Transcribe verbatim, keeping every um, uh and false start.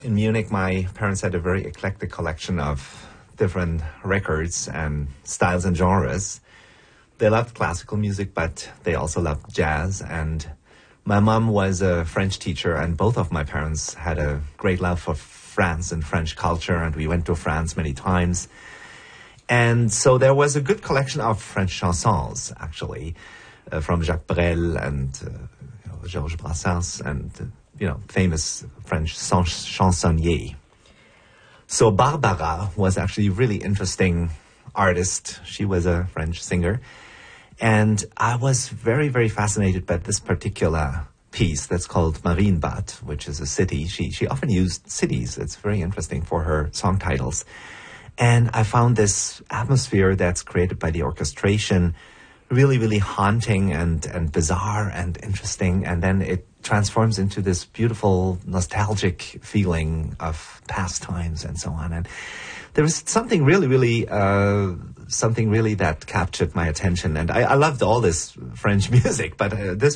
In Munich, my parents had a very eclectic collection of different records and styles and genres. They loved classical music, but they also loved jazz. And my mom was a French teacher, and both of my parents had a great love for France and French culture, and we went to France many times. And so there was a good collection of French chansons, actually, uh, from Jacques Brel and uh, you know, Georges Brassens and uh, you know, famous French chansonnier. So Barbara was actually a really interesting artist. She was a French singer. And I was very, very fascinated by this particular piece that's called Marienbad, which is a city. She, she often used cities. It's very interesting for her song titles. And I found this atmosphere that's created by the orchestration really, really haunting and, and bizarre and interesting. And then it transforms into this beautiful, nostalgic feeling of past times and so on. And there was something really, really, uh, something really that captured my attention. And I, I loved all this French music, but uh, this